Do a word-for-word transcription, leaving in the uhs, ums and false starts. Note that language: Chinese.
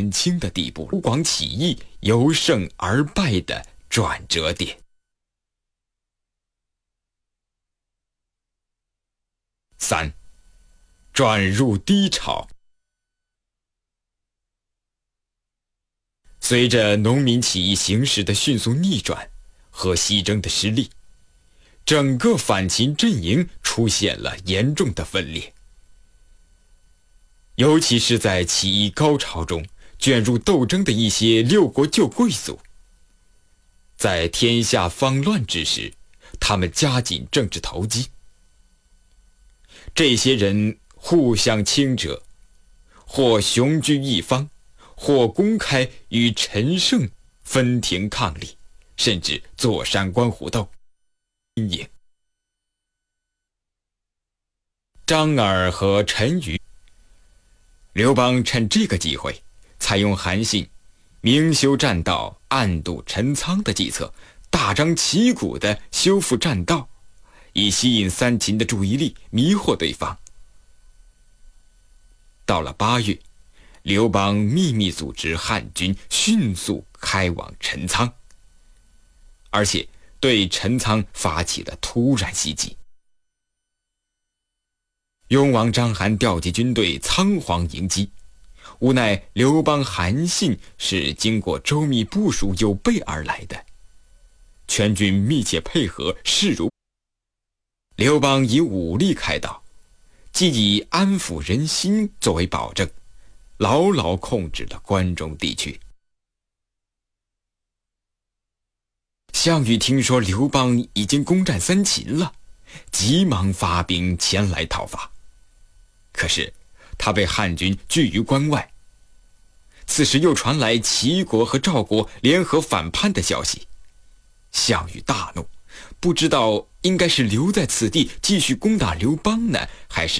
门倾的地步，湖广起义由胜而败的转折点。三，转入低潮。随着农民起义形势的迅速逆转和西征的失利，整个反秦阵营出现了严重的分裂。尤其是在起义高潮中卷入斗争的一些六国旧贵族，在天下方乱之时，他们加紧政治投机。这些人互相倾轧，或雄居一方，或公开与陈胜分庭抗礼，甚至坐山观虎斗。张耳和陈馀，刘邦趁这个机会，采用韩信明修栈道，暗度陈仓的计策，大张旗鼓地修复栈道，以吸引三秦的注意力，迷惑对方。到了八月，刘邦秘密组织汉军迅速开往陈仓，而且对陈仓发起了突然袭击。雍王章邯调集军队仓皇迎击，无奈刘邦韩信是经过周密部署有备而来的，全军密切配合，势如刘邦以武力开导，既以安抚人心作为保证，牢牢控制了关中地区。项羽听说刘邦已经攻占三秦了，急忙发兵前来讨伐。可是他被汉军拒于关外。此时又传来齐国和赵国联合反叛的消息，项羽大怒，不知道应该是留在此地继续攻打刘邦呢，还是